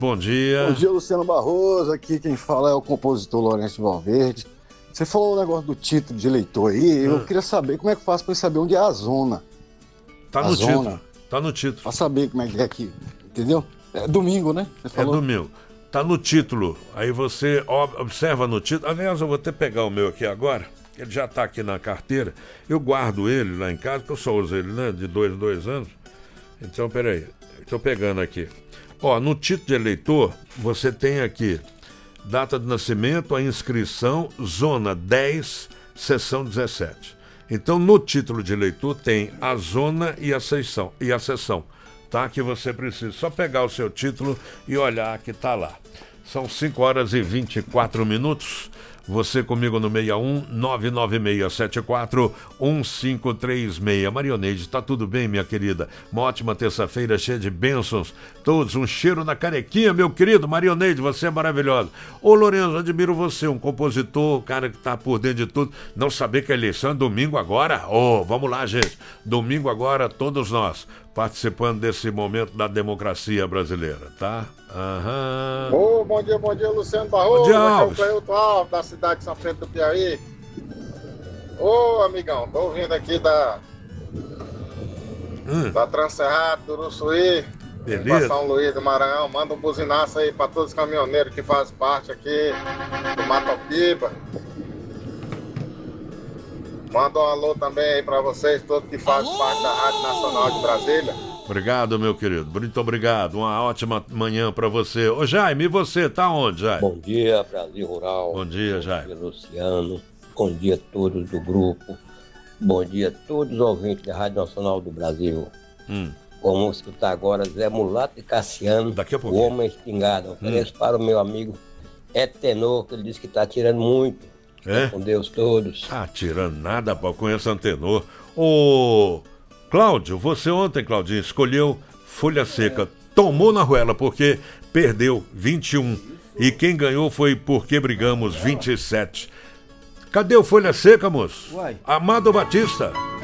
Bom dia. Bom dia, Luciano Barroso. Aqui quem fala é o compositor Lourenço Valverde. Você falou o negócio do título de eleitor aí. Eu queria saber como é que faz para saber onde é a zona. Tá no título. Tá no título. Pra saber como é que é aqui. Entendeu? É domingo, né? Você falou? É domingo. Tá no título. Aí você observa no título. Aliás, eu vou até pegar o meu aqui agora. Ele já tá aqui na carteira. Eu guardo ele lá em casa, porque eu só uso ele, né? De 2 em 2 anos. Então, peraí. Estou pegando aqui. Ó, no título de eleitor, você tem aqui data de nascimento, a inscrição, zona 10, seção 17. Então, no título de eleitor tem a zona e a seção, tá? Que você precisa só pegar o seu título e olhar que tá lá. São 5 horas e 24 minutos. Você comigo no 61 99674 1536. Marioneide, tá tudo bem, minha querida? Uma ótima terça-feira cheia de bênçãos. Todos, um cheiro na carequinha, meu querido. Marioneide, você é maravilhosa. Ô, Lourenço, admiro você, um compositor, um cara que tá por dentro de tudo. Não saber que a eleição é domingo agora? Ô, vamos lá, gente. Domingo agora, todos nós participando desse momento da democracia brasileira, tá? Aham. Ô, bom dia, Luciano Barroso. Bom dia, Alves. Aqui é o Cleilton Alves, da cidade de São Pedro do Piauí. Ô, amigão, tô vindo aqui da Transcerrado, do Uruçuí, Beleza. São Luís do Maranhão. Manda um buzinaço aí pra todos os caminhoneiros que fazem parte aqui do Matopiba. Manda um alô também aí pra vocês, todos que fazem parte da Rádio Nacional de Brasília. Obrigado, meu querido. Muito obrigado. Uma ótima manhã pra você. Ô, Jaime, e você? Tá onde, Jaime? Bom dia, Brasil Rural. Bom dia, Jaime. Bom dia, Luciano. Bom dia a todos do grupo. Bom dia a todos os ouvintes da Rádio Nacional do Brasil. Vamos escutar agora Zé Mulato e Cassiano, Daqui a o pouquinho. Homem Espingarda. Ofereço para o meu amigo Tenor, que ele disse que está tirando muito. É? Com Deus todos. Ah, tirando nada, pô, conheço Antenor. Ô, Cláudio, você ontem, Claudinho, escolheu Folha Seca. Tomou na ruela, porque perdeu 21. E quem ganhou foi Porque Brigamos, 27. Cadê o Folha Seca, moço? Uai. Amado Batista.